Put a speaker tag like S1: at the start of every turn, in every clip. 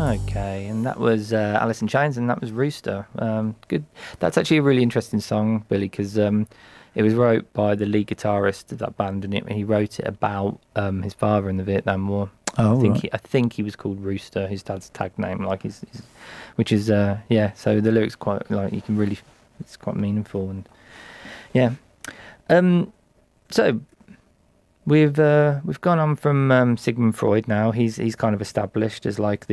S1: Okay, and that was Alice in Chains, and that was Rooster. Good. That's actually a really interesting song, Billy, because it was wrote by the lead guitarist of that band, and he wrote it about his father in the Vietnam War.
S2: Oh, right.
S1: I think he was called Rooster, his dad's tag name, like which is yeah. So the lyrics quite like you can really, it's quite meaningful and yeah. So we've gone on from Sigmund Freud now. He's kind of established as like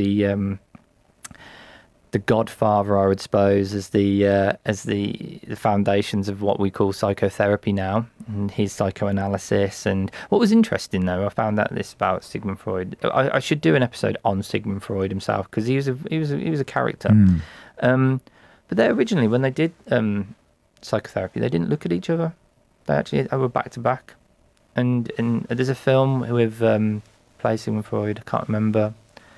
S1: the godfather, I would suppose, as the foundations of what we call psychotherapy now, and his psychoanalysis. And what was interesting, though, I found out this about Sigmund Freud. I should do an episode on Sigmund Freud himself because he was a character. But they originally, when they did psychotherapy, they didn't look at each other. They were back to back. And there's a film with plays Sigmund Freud. I can't remember.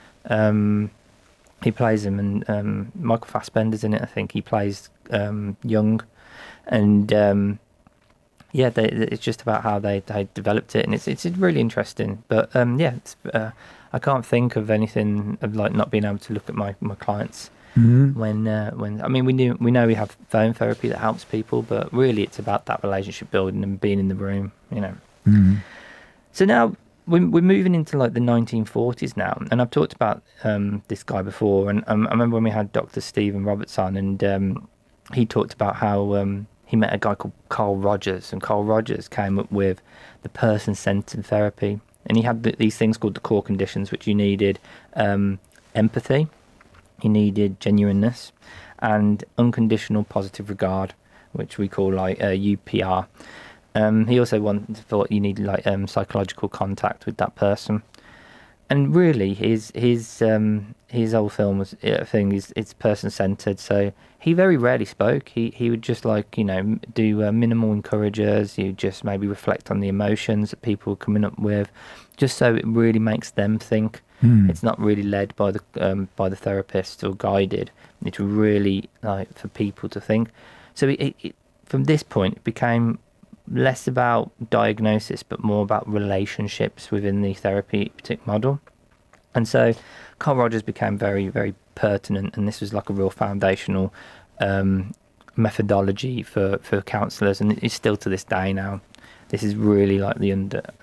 S1: He plays him, and Michael Fassbender's in it. I think he plays Jung, and yeah, it's just about how they developed it, and it's really interesting. But yeah, I can't think of anything of like not being able to look at my clients when I mean we know we have phone therapy that helps people, but really it's about that relationship building and being in the room, you know. So now we're moving into like the 1940s now, and I've talked about this guy before, and I remember when we had Dr. Stephen Roberts on, and he talked about how he met a guy called Carl Rogers, and Carl Rogers came up with the person-centered therapy, and he had these things called the core conditions, which you needed empathy, you needed genuineness, and unconditional positive regard, which we call like UPR. He also thought you needed like psychological contact with that person, and really his whole film was thing is it's person centered. So he very rarely spoke. He would just like do minimal encouragers. You just maybe reflect on the emotions that people are coming up with, just so it really makes them think. It's not really led by the therapist or guided. It's really like for people to think. So it from this point it became less about diagnosis but more about relationships within the therapeutic model. And so Carl Rogers became very, very pertinent, and this was like a real foundational methodology for counsellors, and it's still to this day now. This is really like the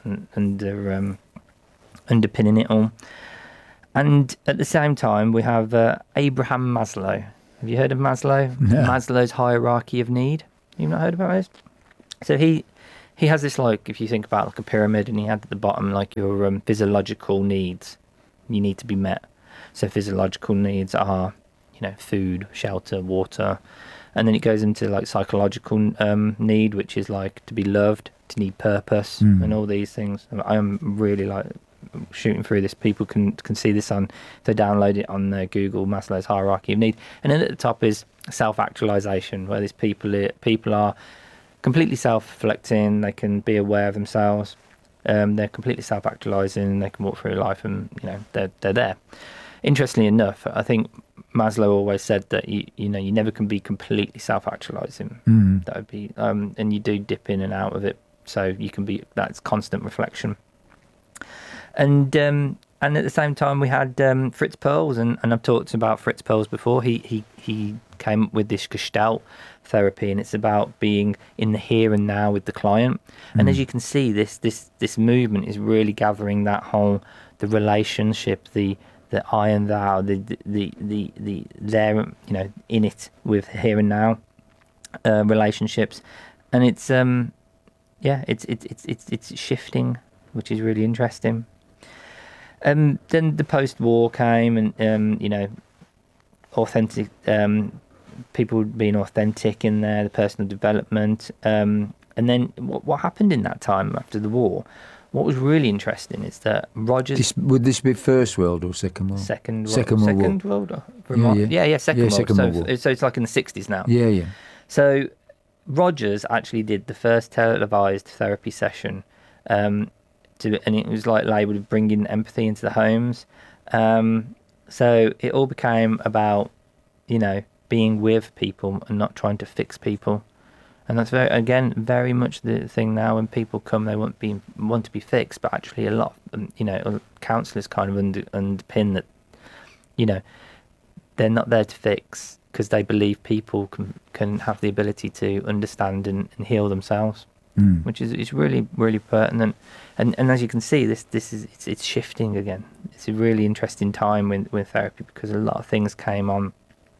S1: underpinning it all. And at the same time we have Abraham Maslow. Have you heard of Maslow?
S2: No.
S1: Maslow's hierarchy of need. You've not heard about this? So he has this, like, if you think about like a pyramid, and he had at the bottom like your physiological needs you need to be met. So physiological needs are, food, shelter, water, and then it goes into like psychological need, which is like to be loved, to need purpose, and all these things. I'm really like shooting through this. People can see this if they download it on Google, Maslow's hierarchy of need, and then at the top is self-actualization, where these people are completely self-reflecting. They can be aware of themselves. They're completely self-actualizing. They can walk through life, and they're there. Interestingly enough, I think Maslow always said that you never can be completely self-actualizing. That would be and you do dip in and out of it, so you can be, that's constant reflection. And at the same time we had Fritz Perls, and I've talked about Fritz Perls before. He came up with this Gestalt therapy, and it's about being in the here and now with the client. And as you can see, this movement is really gathering that whole, the relationship, the I and thou, the there, in it with here and now relationships, and it's it's shifting, which is really interesting. Then the post-war came, and authentic, people being authentic in there, the personal development, and then what happened in that time after the war. What was really interesting is that Rogers...
S2: Would this be First World or Second World?
S1: Second World.
S2: Second World
S1: Second
S2: War.
S1: World.
S2: Second
S1: World.
S2: World War.
S1: So it's like in the 60s now.
S2: Yeah.
S1: So Rogers actually did the first televised therapy session, and it was like labelled bringing empathy into the homes. So it all became about, being with people and not trying to fix people. And that's very much the thing now. When people come, they want to be fixed, but actually a lot of, counsellors kind of underpin that you know, they're not there to fix, because they believe people can have the ability to understand and heal themselves, which is really, really pertinent. And as you can see, this is it's shifting again. It's a really interesting time with therapy, because a lot of things came on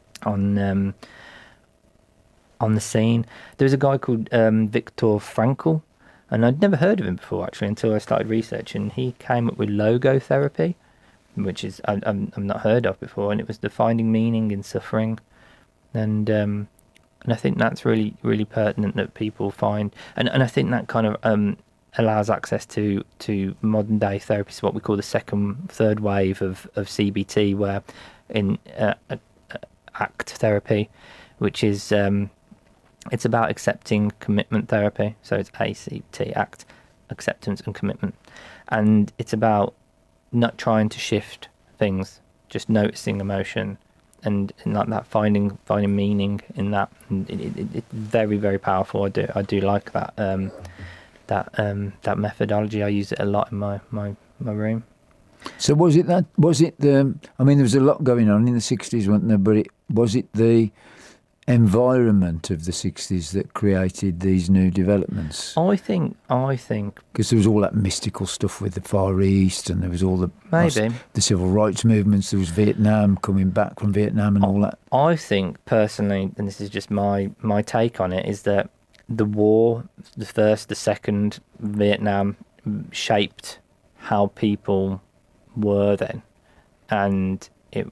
S1: the scene. There's a guy called Viktor Frankl, and I'd never heard of him before actually until I started researching. He came up with logotherapy, which is I've not heard of before, and it was the finding meaning in suffering, and I think that's really, really pertinent that people find, and I think that kind of allows access to modern day therapies, what we call the third wave of CBT, where in ACT therapy, which is it's about accepting commitment therapy. So it's ACT, acceptance and commitment, and it's about not trying to shift things, just noticing emotion, and like that, finding meaning in that. And it's very, very powerful. I do like that that methodology. I use it a lot in my room.
S2: So was it the? I mean, there was a lot going on in the 60s, wasn't there? But was it the environment of the 60s that created these new developments?
S1: I think
S2: because there was all that mystical stuff with the Far East, and there was all the civil rights movements. There was Vietnam, coming back from Vietnam, and all that.
S1: I think personally, and this is just my take on it, is that the war, the first, the second Vietnam, shaped how people were then, and it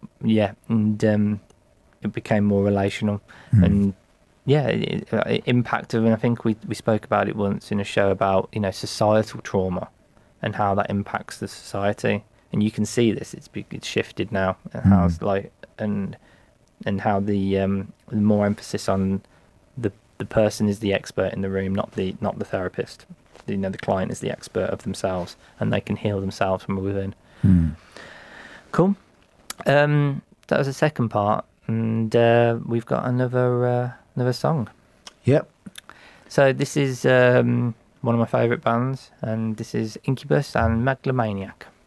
S1: became more relational, and it impacted. And I think we spoke about it once in a show about, you know, societal trauma and how that impacts the society. And you can see this; it's shifted now, and how it's like, and how the more emphasis on the person is the expert in the room, not the therapist. You know, the client is the expert of themselves, and they can heal themselves from within. Cool. That was the second part. And we've got another song.
S2: Yep.
S1: So this is one of my favourite bands, and this is Incubus and Megalomaniac.